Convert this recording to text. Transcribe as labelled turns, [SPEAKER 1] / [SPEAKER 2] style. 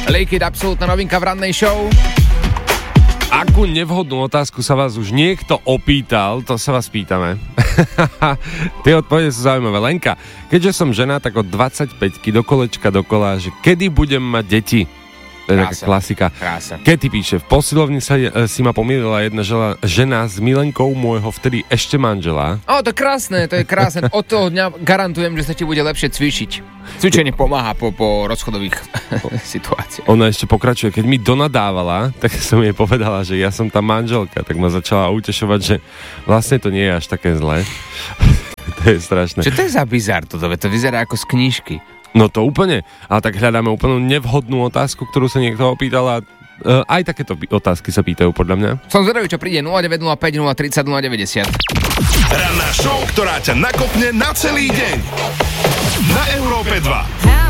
[SPEAKER 1] Liquid, absolútna novinka v rannej show.
[SPEAKER 2] Akú nevhodnú otázku sa vás už niekto opýtal, to sa vás pýtame. Tie odpovede sú zaujímavé. Lenka, keďže som žena, tak od 25-ky do kolečka dokola, že kedy budem mať deti? To je taká klasika.
[SPEAKER 1] Krása.
[SPEAKER 2] Kety píše, v posilovni si ma pomýlila jedna žena s milenkou môjho vtedy ešte manžela.
[SPEAKER 1] To je krásne. Od toho dňa garantujem, že sa ti bude lepšie cvičiť. Cvičenie pomáha po rozchodových situáciách.
[SPEAKER 2] Ona ešte pokračuje, keď mi donadávala, tak som jej povedala, že ja som tá manželka, tak ma začala utešovať, že vlastne to nie je až také zlé. To je strašné.
[SPEAKER 1] Čo to je za bizár toto? To vyzerá ako z knižky.
[SPEAKER 2] No to úplne, ale tak hľadáme úplne nevhodnú otázku, ktorú sa niekto opýtal a aj takéto otázky sa pýtajú podľa mňa.
[SPEAKER 1] Som zvedavý, čo príde 0905 030 090.
[SPEAKER 3] Ranná show, ktorá ťa nakopne na celý deň. Na Európe 2.